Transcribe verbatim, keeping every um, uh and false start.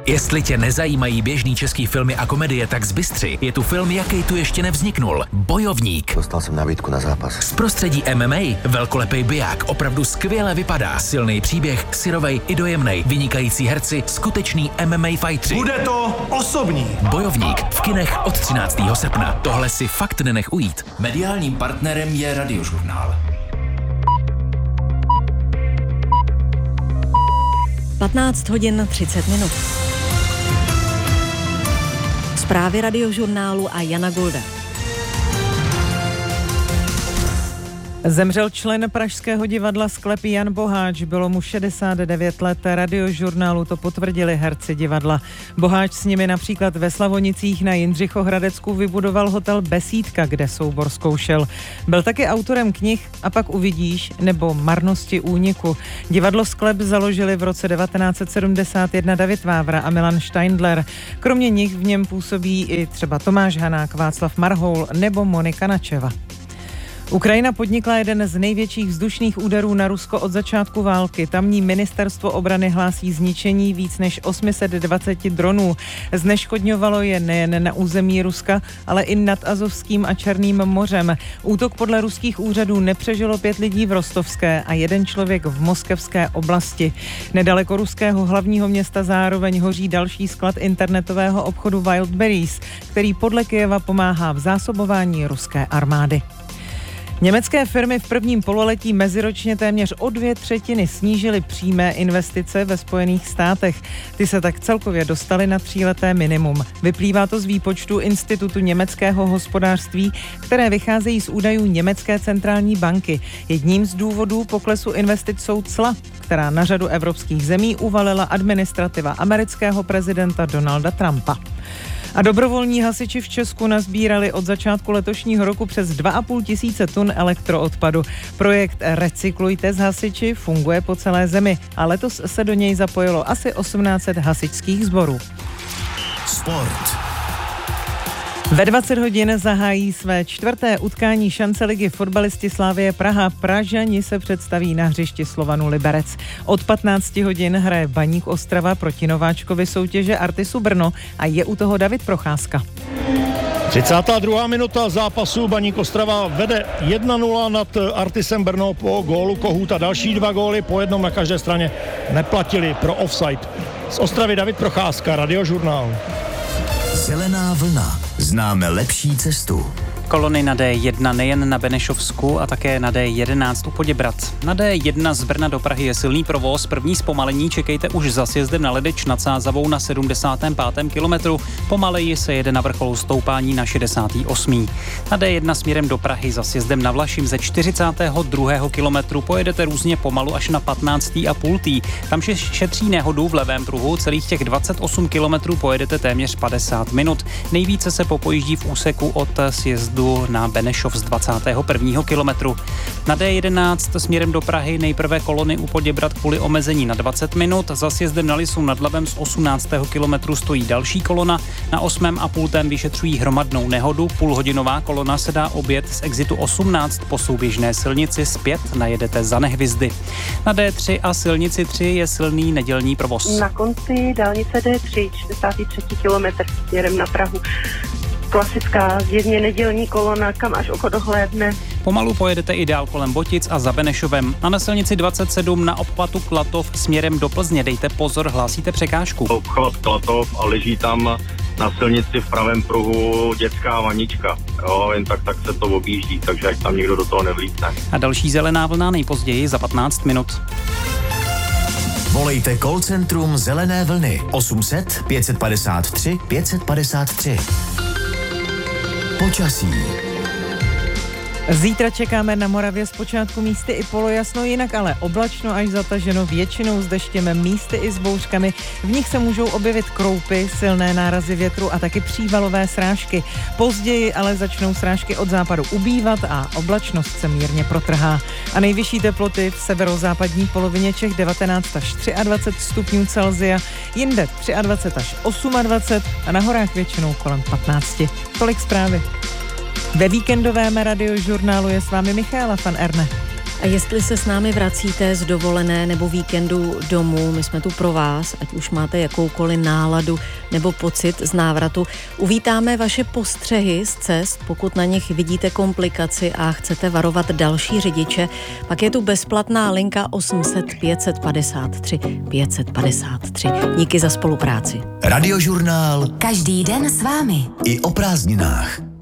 Jestli tě nezajímají běžný český filmy a komedie, tak zbystři. Je tu film, jaký tu ještě nevzniknul. Bojovník. Dostal jsem nabídku na zápas. Z prostředí M M A velkolepý biják, opravdu skvěle vypadá. Silný příběh, syrovej i dojemnej, vynikající herci, skutečný M M A fightři. Bude to osobní. Bojovník v kinech od třináctého srpna. Tohle si fakt nenech ujít. Mediálním partnerem je Radiožurnál. patnáct hodin třicet minut. Zprávy Radiožurnálu a Jana Golda. Zemřel člen Pražského divadla Sklepy Jan Boháč, bylo mu šedesát devět let, Radiožurnálu to potvrdili herci divadla. Boháč s nimi například ve Slavonicích na Jindřichohradecku vybudoval hotel Besídka, kde soubor zkoušel. Byl taky autorem knih A pak uvidíš nebo Marnosti úniku. Divadlo Sklep založili v roce devatenáct set sedmdesát jedna David Vávra a Milan Steindler. Kromě nich v něm působí i třeba Tomáš Hanák, Václav Marhoul nebo Monika Načeva. Ukrajina podnikla jeden z největších vzdušných úderů na Rusko od začátku války. Tamní ministerstvo obrany hlásí zničení víc než osm set dvacet dronů. Zneškodňovalo je nejen na území Ruska, ale i nad Azovským a Černým mořem. Útok podle ruských úřadů nepřežilo pět lidí v Rostovské a jeden člověk v moskevské oblasti. Nedaleko ruského hlavního města zároveň hoří další sklad internetového obchodu Wildberries, který podle Kyjeva pomáhá v zásobování ruské armády. Německé firmy v prvním pololetí meziročně téměř o dvě třetiny snížily přímé investice ve Spojených státech. Ty se tak celkově dostaly na tříleté minimum. Vyplývá to z výpočtu Institutu německého hospodářství, které vycházejí z údajů Německé centrální banky. Jedním z důvodů poklesu investic jsou cla, která na řadu evropských zemí uvalila administrativa amerického prezidenta Donalda Trumpa. A dobrovolní hasiči v Česku nazbírali od začátku letošního roku přes dva a půl tisíce tun elektroodpadu. Projekt Recyklujte s hasiči funguje po celé zemi a letos se do něj zapojilo asi osmnáct set hasičských sborů. Sport. Ve dvacet hodin zahájí své čtvrté utkání šance ligy fotbalisti Slavie Praha. Pražani se představí na hřišti Slovanu Liberec. Od patnácti hodin hraje Baník Ostrava proti nováčkovi soutěže Artisu Brno a je u toho David Procházka. třicátá druhá minuta zápasu. Baník Ostrava vede jedna nula nad Artisem Brno po gólu Kohouta. Další dva góly po jednom na každé straně neplatili pro offside. Z Ostravy David Procházka, Radiožurnál. Zelená vlna. Známe lepší cestu. Kolony na D jedna nejen na Benešovsku a také na D jedenáct u Poděbrad. Na D jedna z Brna do Prahy je silný provoz. První zpomalení čekejte už za sjezdem na Ledeč nad Sázavou na sedmdesátém pátém kilometru. Pomaleji se jede na vrcholu stoupání na šedesátém osmém Na D jedna směrem do Prahy za sjezdem na Vlašim ze čtyřicátého druhého kilometru pojedete různě pomalu až na patnáctý a půl. Tam se šetří nehodu v levém pruhu. Celých těch dvacet osm kilometrů pojedete téměř padesát minut. Nejvíce se popojíždí v úseku od sjezdu na Benešov z dvacátého prvního kilometru. Na D jedenáct směrem do Prahy nejprve kolony u Poděbrad kvůli omezení na dvacet minut, za sjezdem na Lisu nad Labem z osmnáctého kilometru stojí další kolona, na osmém a půltém vyšetřují hromadnou nehodu, půlhodinová kolona se dá objet z exitu osmnáct po souběžné silnici, zpět najedete za Nehvizdy. Na D tři a silnici tři je silný nedělní provoz. Na konci dálnice D tři, šedesátý třetí kilometr směrem na Prahu. Klasická zjevně nedělní kolona, kam až oko dohlédne. Pomalu pojedete i dál kolem Botic a za Benešovem. A na silnici dvacet sedm na obchvatu Klatov směrem do Plzně dejte pozor, hlásíte překážku. Obchvat Klatov a leží tam na silnici v pravém pruhu dětská vanička. Jo, jen tak, tak se to objíždí, takže ať tam někdo do toho nevlítne. A další zelená vlna nejpozději za patnáct minut. Volejte call centrum Zelené vlny osm set pět padesát tři pět padesát tři. Počasí. Zítra čekáme na Moravě zpočátku místy i polojasno, jinak ale oblačno až zataženo, většinou s deštěm, místy i s bouřkami. V nich se můžou objevit kroupy, silné nárazy větru a taky přívalové srážky. Později ale začnou srážky od západu ubývat a oblačnost se mírně protrhá. A nejvyšší teploty v severozápadní polovině Čech devatenáct až dvacet tři stupňů Celsia, jinde dvacet tři až dvacet osm a na horách většinou kolem patnáct. Tolik zprávy. Ve víkendovém Radiožurnálu je s vámi Michaela van Erne. A jestli se s námi vracíte z dovolené nebo víkendu domů, my jsme tu pro vás, ať už máte jakoukoliv náladu nebo pocit z návratu. Uvítáme vaše postřehy z cest, pokud na nich vidíte komplikaci a chcete varovat další řidiče. Pak je tu bezplatná linka osm set pět set padesát tři pět set padesát tři. Díky za spolupráci. Radiožurnál. Každý den s vámi. I o prázdninách.